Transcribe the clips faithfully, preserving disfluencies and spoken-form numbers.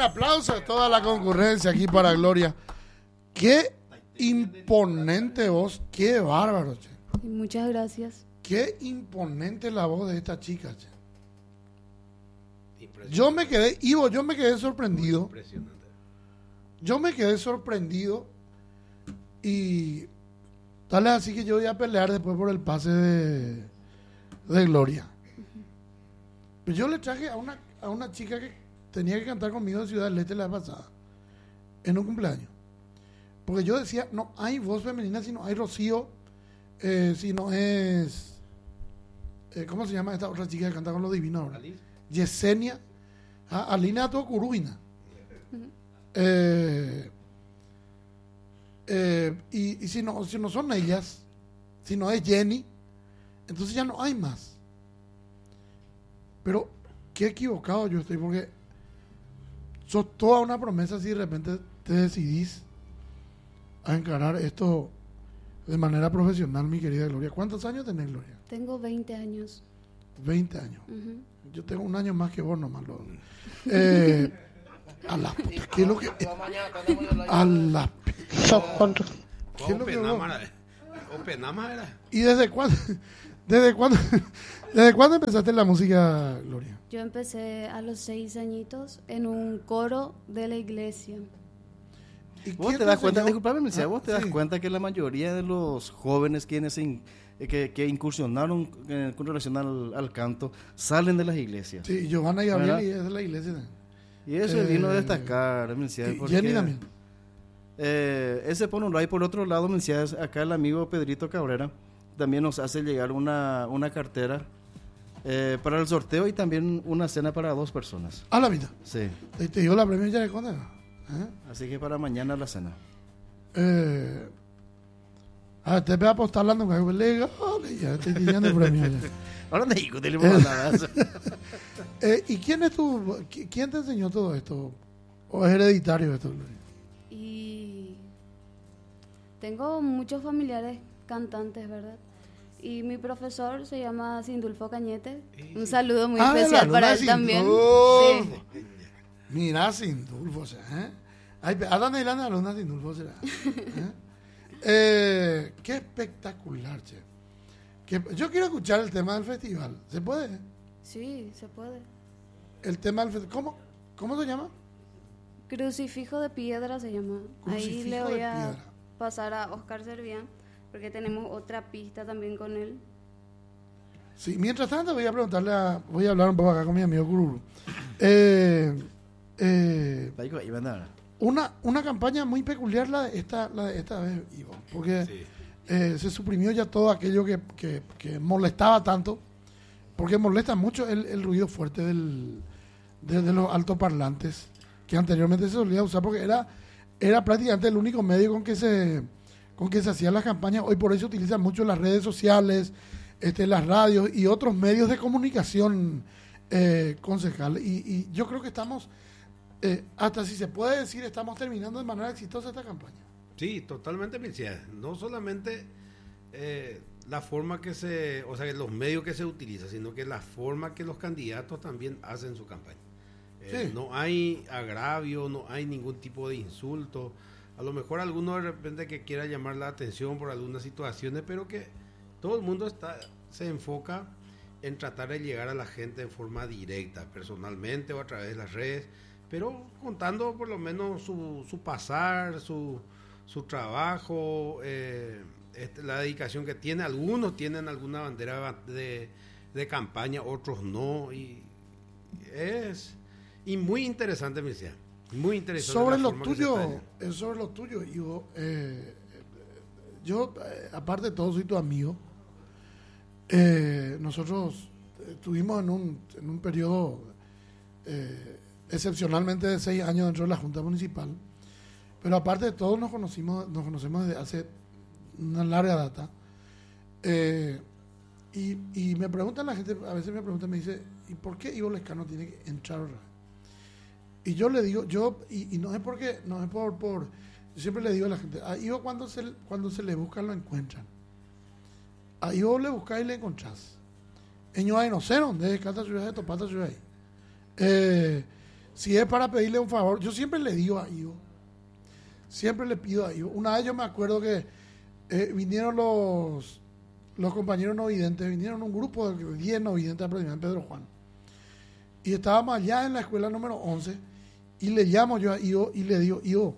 aplauso a toda la concurrencia aquí para Gloria. Qué imponente voz, qué bárbaro, che. Muchas gracias. Qué imponente la voz de esta chica, che. Yo me quedé, Ivo, yo me quedé sorprendido. Impresionante. Yo me quedé sorprendido y tal vez así que yo voy a pelear después por el pase de, de Gloria. Yo le traje a una, a una chica que tenía que cantar conmigo de Ciudad del Este la vez pasada, en un cumpleaños. Porque yo decía, no hay voz femenina si no hay Rocío, eh, si no es... Eh, ¿Cómo se llama esta otra chica que canta con los divinos ahora? Alice. Yesenia. Ah, Alina Tocuruina. Eh, eh, y y si, no, si no son ellas, si no es Jenny, entonces ya no hay más. Pero qué equivocado yo estoy, porque sos toda una promesa si de repente te decidís a encarar esto de manera profesional, mi querida Gloria. ¿Cuántos años tenés, Gloria? Tengo veinte años. veinte años. Uh-huh. Yo tengo un año más que vos nomás. Lo, eh, a la puta, ¿qué es lo que...? A la puta. ¿Qué es lo que vos? Openama era. ¿Y desde cuándo, desde cuándo, desde cuándo empezaste la música, Gloria? Yo empecé a los seis añitos en un coro de la iglesia. Vos te das cuenta, disculpame, ah, vos te das sí. cuenta que la mayoría de los jóvenes quienes in, que, que incursionaron eh, con relación al, al canto salen de las iglesias. Sí, Giovanna y Gabriel, y es de la iglesia. Y eso Eh, es digno de destacar, me decía, Y porque, Jenny también. Eh, ese por un lado, y por otro lado, me decía, acá el amigo Pedrito Cabrera también nos hace llegar una, una cartera eh, para el sorteo y también una cena para dos personas. A la vida. Sí. Te, te dio la premio ya de Conde. ¿Eh? Así que para mañana la cena. Eh, a te voy a apostar hablando con el legal, ya estoy tirando el premio ya. Ahora no digo, te le puedo mandar. eh, ¿Y quién es tu, quién te enseñó todo esto? ¿O es hereditario esto? Y tengo muchos familiares cantantes, ¿verdad? Y mi profesor se llama Sindulfo Cañete. Un saludo muy Ah, especial la para luna él también. Sindulfo. Sí. Mira, Sindulfo, o sea, ¿eh? Ay, ¿a dónde irán la luna Sindulfo será? ¿Eh? Eh, qué espectacular, che. Que, yo quiero escuchar el tema del festival. ¿Se puede? Sí, se puede. El tema del festival. ¿Cómo? ¿Cómo se llama? Crucifijo de piedra se llama. Crucifijo Ahí le voy de a piedra. pasar a Oscar Servián, porque tenemos otra pista también con él. Sí, mientras tanto voy a preguntarle a, voy a hablar un poco acá con mi amigo Cururu. Eh, eh, una, una campaña muy peculiar la de esta, la de esta vez, Ivo, porque Sí. eh, se suprimió ya todo aquello que, que, que molestaba tanto, porque molesta mucho el, el ruido fuerte del, de, de los altoparlantes, que anteriormente se solía usar porque era, era prácticamente el único medio con que se con que se hacían las campañas. Hoy por eso se utilizan mucho las redes sociales, este, las radios y otros medios de comunicación, eh, concejal. Y, y yo creo que estamos, eh, hasta si se puede decir, estamos terminando de manera exitosa esta campaña. Sí, totalmente, Mircea. No solamente eh, la forma que se, o sea, los medios que se utilizan, sino que la forma que los candidatos también hacen su campaña. Eh, Sí. No hay agravio, no hay ningún tipo de insulto. A lo mejor alguno de repente que quiera llamar la atención por algunas situaciones, pero que todo el mundo está, se enfoca en tratar de llegar a la gente en forma directa, personalmente o a través de las redes, pero contando por lo menos su, su pasar, su, su trabajo, eh, este, la dedicación que tiene. Algunos tienen alguna bandera de, de campaña, otros no, y es y muy interesante, Mircea. Muy interesante. Sobre la lo forma que se tuyo, está- eh, sobre lo tuyo, yo, eh, yo eh, aparte de todo soy tu amigo. Eh, nosotros eh, estuvimos en un, en un periodo eh, excepcionalmente de seis años dentro de la Junta Municipal, pero aparte de todo nos conocimos, nos conocemos desde hace una larga data. Eh, y, y me preguntan la gente, a veces me preguntan, me dice, ¿y por qué Ivo Lescano tiene que entrar otra vez? Y yo le digo, yo, y, y no es porque, no es por, por, yo siempre le digo a la gente, a Ivo cuando se, cuando se le busca lo encuentran. A Ivo le buscáis y le encontrás. Ellos hay no sé dónde, canta ciudad de topata ciudad. Eh, si es para pedirle un favor, yo siempre le digo a Ivo, siempre le pido a Ivo. Una vez yo me acuerdo que eh, vinieron los, los compañeros no videntes, vinieron un grupo de diez no videntes a predicar en Pedro Juan. Y estábamos allá en la escuela número once y le llamo yo a Ivo y le digo, Ivo,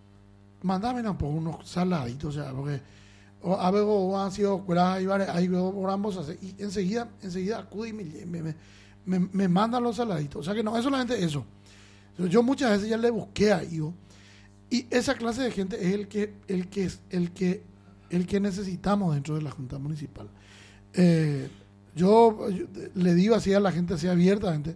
mandame un poco unos saladitos, o sea, porque a ver, han sido escuelas, ahí veo ambos hacer, y enseguida, enseguida acude y me, me, me, me, me mandan los saladitos. O sea que no es solamente eso. Yo muchas veces ya le busqué a Ivo, y esa clase de gente es el que, el que, el que, el que necesitamos dentro de la Junta Municipal. Eh, yo, yo le digo así a la gente, así abiertamente,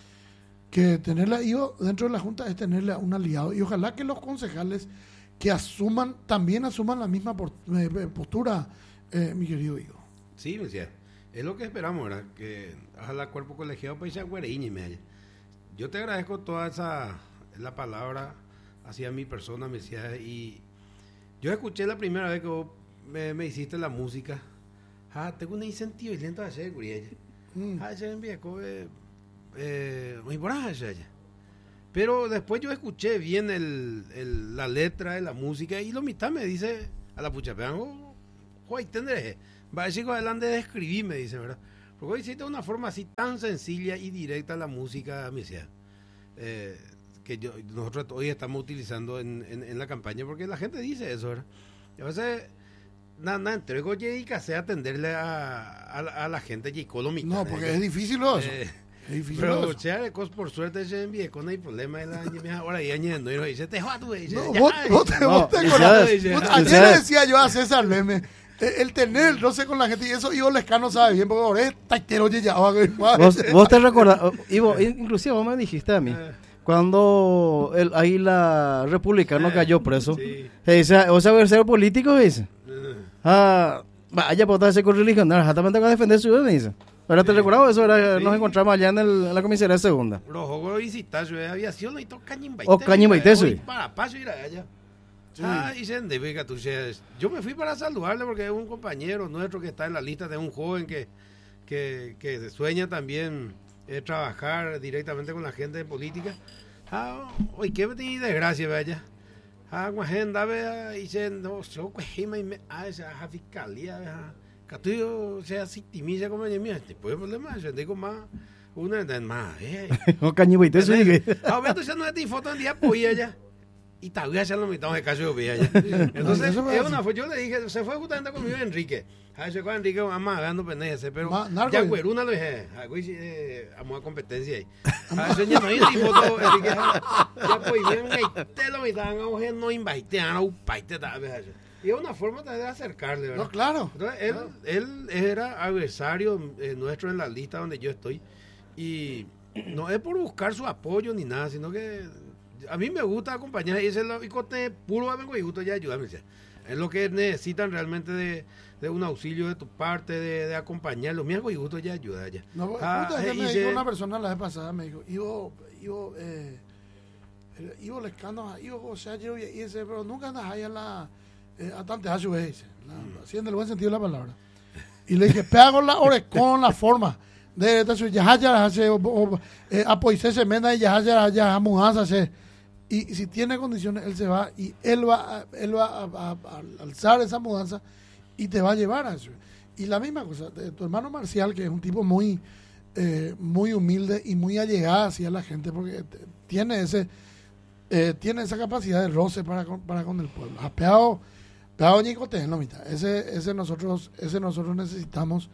que tenerla a Ivo dentro de la Junta es tenerle a un aliado, y ojalá que los concejales que asuman, también asuman la misma postura, eh, mi querido Ivo. Sí, me decía, es lo que esperamos, ¿verdad? Que ojalá cuerpo colegiado pues ya güereñi me haya. Yo te agradezco toda esa, la palabra hacia mi persona, me decía, y yo escuché la primera vez que vos me, me hiciste la música. Ah, tengo un incentivo y lento a hacer, güey. Ah, ya envié, eh, eh, muy buena ya. Pero después yo escuché bien el, el, la letra de la música y lo mitad me dice a la pucha, vean, hoy tendré, va a decir adelante de escribir, me dice, ¿verdad? Porque hoy hiciste una forma así tan sencilla y directa la música, me decía, eh, que yo, nosotros hoy estamos utilizando en, en, en la campaña, porque la gente dice eso, ¿verdad? Y a veces, nada, nada, entrego y casé a atenderle a, a, a la gente y colomita. No, porque es difícil eso. Eh, Es difícil. Pero, che, por suerte se envié con el problema de la ahora y añadiendo y dice, te jodas tú, dice, no, ya, vos, vos te, vos te acordás. Ayer le decía yo a César Leme, el tener el roce con la gente, y eso Ivo Lescano sabe bien, porque ahora es taitero ya. Vos, vos te recordás, Ivo, inclusive vos me dijiste a mí, cuando el Águila Republicano cayó preso, sí. Dice, o sea, ver ser político, dice, ah, vaya, por ese con religionario, exactamente va a defender su vida, dice. ¿Pero te sí. recordaba eso? Era, sí. Nos encontramos allá en, el, en la comisaría segunda. Los juegos de visitar, yo de aviación, y todo cañimbaite. O cañimbaite, sí. Para paso ir allá. Sí. Ah, y se endebeca, tú seas. Yo me fui para saludarle porque es un compañero nuestro que está en la lista de un joven que, que, que sueña también eh, trabajar directamente con la gente de política. Ah, hoy qué me tiene desgracia, vaya. Ah, agenda, vea, y se no, yo cuejima y me, ah, esa fiscalía, vea. Catuyo sea sitimiza como ella mía, después el problema, yo digo más, una vez más, eh. O cañibaite, eso dije. Ah, Beto ya no es foto en día apoya ya. Y todavía ya lo mitad de caso de ya. Entonces, es una, yo le dije, se fue justamente conmigo Enrique. Ah, se fue Enrique, vamos hablando pendejas, pero Ma, ya güey, una lo dije, vamos a competencia ahí. Ah, eso ya no hay foto, Enrique. Ya pues, bien, te lo mitad, no invite, no paite, tal vez. Y es una forma de acercarle, ¿verdad? No, claro. Entonces, él, claro. él era adversario eh, nuestro en la lista donde yo estoy. Y no es por buscar su apoyo ni nada, sino que a mí me gusta acompañar. Y ese es el cote puro, vengo y gusto ya ayudarme. Es lo que necesitan realmente de, de un auxilio de tu parte, de, de acompañarlo. Mi y gusto ya ayuda ya. No, ah, eh, me dijo una persona la vez pasada, me dijo, Ivo, Ivo, eh, Ivo Lescano, Ivo, o sea, yo y ese, pero nunca andas ahí en la... Eh, a tanto a su vez, así en el buen sentido de la palabra. Y le dije, pega con la orecón, la forma de de su yahaya, apoyarse se mena y yahaya, ya mudanza se. Y si tiene condiciones, él se va y él va, a, él va a, a, a alzar esa mudanza y te va a llevar a eso. Y la misma cosa, de tu hermano Marcial, que es un tipo muy, eh, muy humilde y muy allegado hacia la gente, porque tiene ese, eh, tiene esa capacidad de roce para con, para con el pueblo. Apeado. Pero Ñicote en la mitad. Ese, ese nosotros, ese nosotros necesitamos.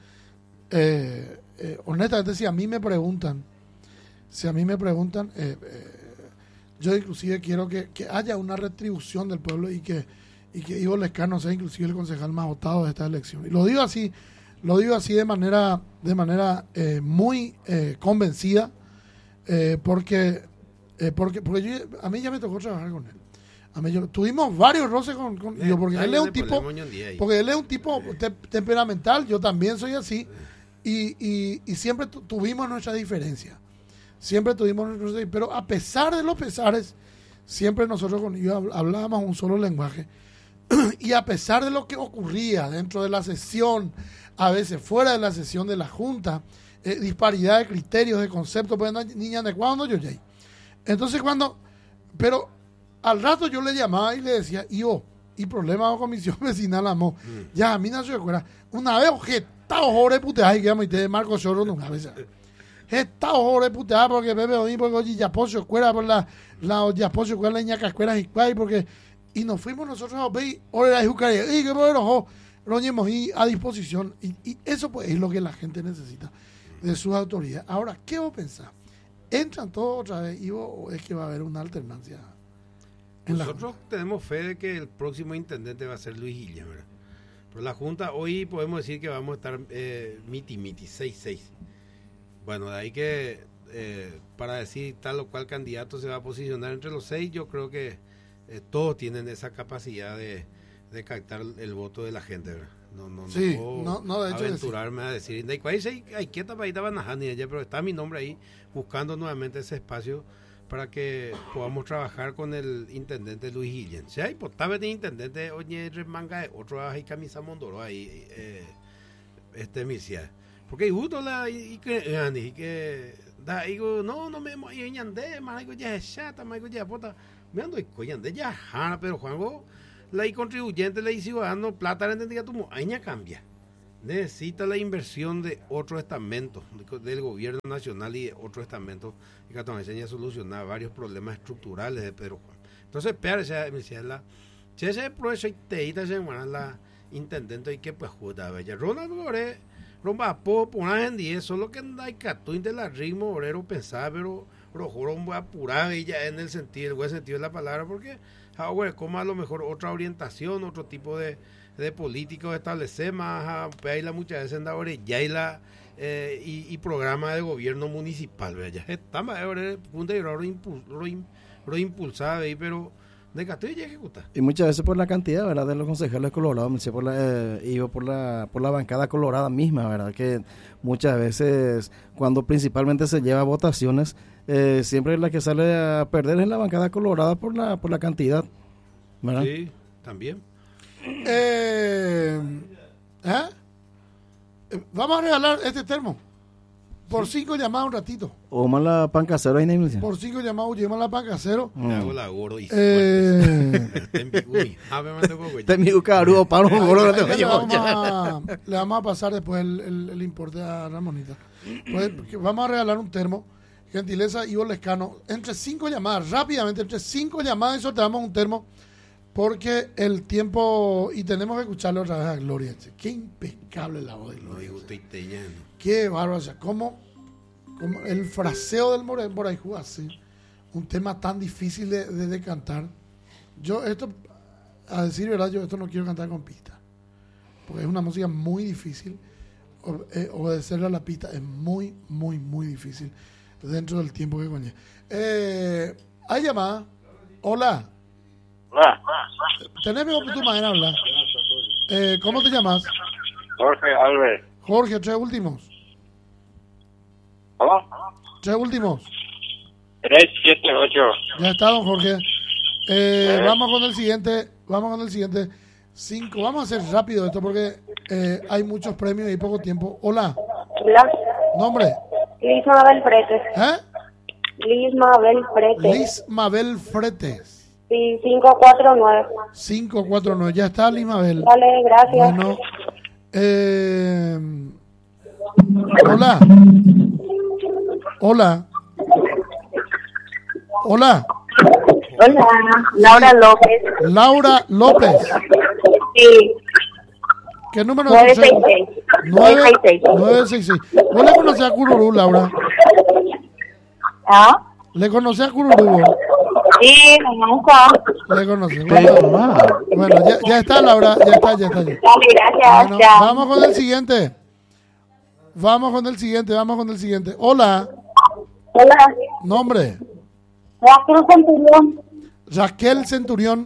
Eh, eh, honestamente, si a mí me preguntan, si a mí me preguntan, eh, eh, yo inclusive quiero que, que haya una retribución del pueblo y que, y que Ivo Lescano sea inclusive el concejal más votado de esta elección. Y lo digo así, lo digo así de manera, de manera eh, muy eh, convencida, eh, porque, eh, porque, porque yo, a mí ya me tocó trabajar con él. A mí yo, tuvimos varios roces con, con yo, porque él es un tipo, porque él es un tipo te, temperamental, yo también soy así, y, y, y siempre tu, tuvimos nuestra diferencia, siempre tuvimos nuestra diferencia, pero a pesar de los pesares, siempre nosotros con ellos hablábamos un solo lenguaje, y a pesar de lo que ocurría dentro de la sesión, a veces fuera de la sesión de la Junta, eh, disparidad de criterios, de conceptos, pues niña de cuándo yo ya Entonces cuando, pero al rato yo le llamaba y le decía, y yo, y problema con comisión vecinal, amo, mm. ya a mí no se acuerda, una vez objetado jore puteada y que amo y te Marco Chorro una vez, estado jore puteada porque bebe oí porque oye ya poso escuela por la, la ya poso escuela la ñaca escuela y cuay porque, y nos fuimos nosotros a ver, ahora y jucaría, y que bueno, ojo, roñemos y a disposición, y, y eso pues es lo que la gente necesita de sus autoridades. Ahora, ¿qué vos pensás? ¿Entran todos otra vez, Ivo, o es que va a haber una alternancia? En Nosotros la tenemos fe de que el próximo intendente va a ser Luis Guillén, ¿verdad? Pero la Junta, hoy podemos decir que vamos a estar eh, miti miti, seis seis. Bueno, de ahí que eh, para decir tal o cual candidato se va a posicionar entre los seis, yo creo que eh, todos tienen esa capacidad de, de captar el voto de la gente, ¿verdad? No, no, sí, no puedo no, no, de hecho aventurarme a decir, hay quieta para ir a Banajani allá, pero está mi nombre ahí, buscando nuevamente ese espacio para que podamos trabajar con el intendente Luis Guillén. Si hay potable de intendente, oye, manga, otro hay camisa mondoro ahí, eh, este misia. Porque justo la y que y que da digo no no me y ñande más digo ya chata más digo ya pota me ando y coñande ya jana pero Juanjo la y contribuyente le dice ciudadano plata le entendía tu aña cambia necesita la inversión de otro estamento del gobierno nacional y de otro estamento y que también enseña a solucionar varios problemas estructurales de Pedro Juan. Entonces peor esa me decía la ese proceso te ita se la intendente y que pues juda bella Ronald Gore romba po poner en diez solo que anda y cató de la ritmo obrero pensar pero rojo voy a apurar ella en el sentido el buen sentido de la palabra porque ahora como a lo mejor otra orientación otro tipo de de políticos establecer más ahí la muchas veces anda ahora ya y la eh, y, y programa de gobierno municipal ya está más ahora punto de lo impulsada ahí pero de Castillo y ejecuta. Y muchas veces por la cantidad, ¿verdad?, de los concejales colorados, por la, eh, iba por la por la bancada colorada misma, ¿verdad?, que muchas veces cuando principalmente se lleva votaciones, eh, siempre la que sale a perder es la bancada colorada por la por la cantidad, ¿verdad? Sí, también. Eh, ¿eh? Vamos a regalar este termo. Por sí. cinco llamadas un ratito. O más la pan casero ahí en Por cinco llamadas, lleva la pan casero. Me hago la gordo y eh, te mi carudo para un gordo le, le, vamos a, le vamos a pasar después el, el, el importe a Ramonita. Pues, vamos a regalar un termo. Gentileza Ivo Lescano. Entre cinco llamadas, rápidamente, entre cinco llamadas y sorteamos un termo. Porque el tiempo, y tenemos que escucharle otra vez a Gloria. Qué impecable la voz de Gloria. Qué bárbaro, o sea, cómo, cómo el fraseo del Moraiju así, un tema tan difícil de, de, de cantar. Yo esto, a decir verdad, yo esto no quiero cantar con pista, porque es una música muy difícil, o, eh, obedecerle a la pista es muy, muy, muy difícil dentro del tiempo que conlleva. Eh, hay llamada. Hola. Hola. Tenés tu manera de hablar. Eh, ¿Cómo te llamas? Jorge Alves. Jorge, tres últimos. ¿Cómo? Tres últimos. tres siete ocho. Ya está, don Jorge. Eh, ¿Eh? Vamos con el siguiente. Vamos con el siguiente. Cinco. Vamos a hacer rápido esto porque eh, hay muchos premios y poco tiempo. Hola. Hola. ¿Nombre? Liz Mabel Fretes. ¿Eh? Liz Mabel Fretes. Liz Mabel Fretes. Sí, cinco cuatro nueve. cinco cuatro nueve. Ya está, Liz Mabel. Vale, gracias. Bueno. Eh, hola. Hola. Hola. Hola, Laura López. Laura López. Sí. ¿Qué número? nueve seis seis. nueve seis seis. ¿Vos le conocés a Cururú, Laura? ¿Ah? ¿Le conocés a Cururú? Sí, me gusta. Le conocí. Bueno, bueno ya, ya está, Laura. Ya está, ya está. Ya. Dale, gracias. Bueno, vamos con el siguiente. Vamos con el siguiente, vamos con el siguiente. Hola. Hola. Nombre. Raquel Centurión. Raquel Centurión.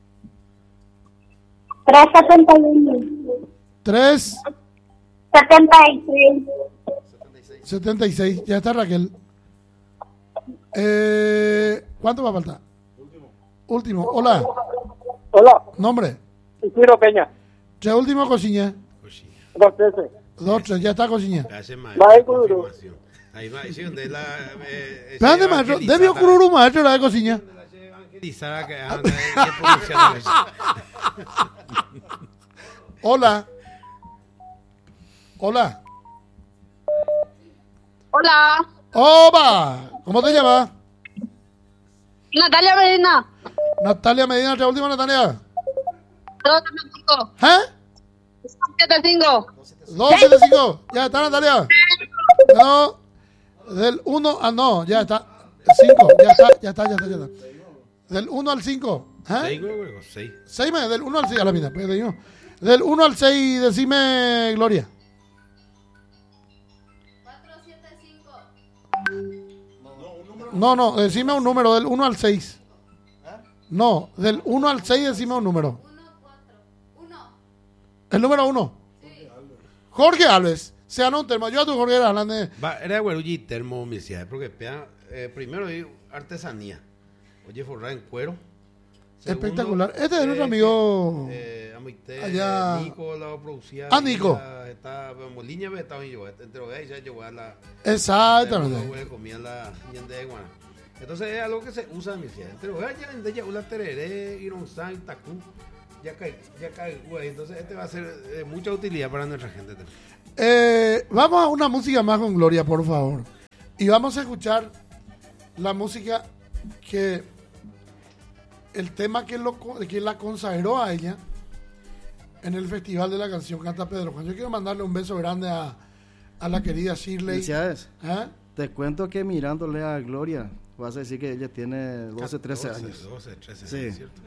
tres setenta y uno. tres setenta y seis. setenta y seis. Ya está, Raquel. Eh, ¿Cuánto va a faltar? Último. Último. Hola. Hola. Nombre. Isidro Peña. Tres últimos, Cociña. Dos trece. Dos, tres. Ya está, Cociña. Vale, Cururú. Ahí va, sí, donde la... Eh, Grande maestro, debió ocurrir un maestro era de cocina. Evangelizar que anda en provincial. Hola. Hola. Hola, Opa, ¿cómo te llamas? Natalia Medina. Natalia Medina, ¿la última Natalia? dos siete cinco. ¿Eh? siete cinco. dos siete cinco. Ya está, Natalia. No. Del uno al no, ya está. cinco, ya está, ya está, ya está, ya está. Del uno al cinco. seis, ¿Eh? güey, seis. seis, del uno al seis, a la mina. Pues, te digo. Del uno al seis, decime, Gloria. No, no, decime un número, del uno al seis. No, del uno al seis decime un número. El número uno. Jorge Alves. Se ganó un termo. Yo a tu Jorge hablando de... Va, era güeruji termo, mi ciudad, porque pea, eh, primero hay artesanía. Oye, forrar en cuero. Segundo, Espectacular. Este es eh, nuestro amigo... Eh, Amité, allá- Nico la producía. Ah, Nico. Está, Moliña, estaba en yo, entre los ya llegó a la... Exactamente. Comía la ñande de guana. Entonces es algo que se usa en mi ciudad. Entre los ya vende ya una tereré, ironzán, tacú. Ya cae, ya cae, güey. Entonces este va a ser eh, mucha utilidad para nuestra gente también. Eh, vamos a una música más con Gloria, por favor. Y vamos a escuchar la música que... El tema que, lo, que la consagró a ella en el Festival de la Canción Canta Pedro Juan. Yo quiero mandarle un beso grande a, a la querida Shirley. Felicidades. ¿Eh? Te cuento que mirándole a Gloria, vas a decir que ella tiene doce, trece años. doce, trece Sí. años, ¿cierto?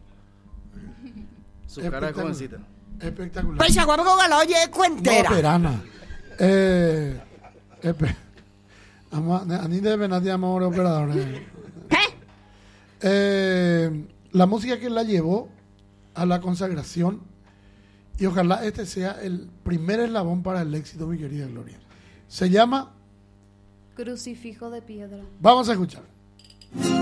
Su cara de Espectacular. jovencita. Espectacular. Pues guapo galoye No, cuentera. perana. Eh, espe- Ama- Ani de Benati Amor operador. eh. Eh, la música que la llevó a la consagración, y ojalá este sea el primer eslabón para el éxito, mi querida Gloria. Se llama, Crucifijo de piedra. vamos a escuchar.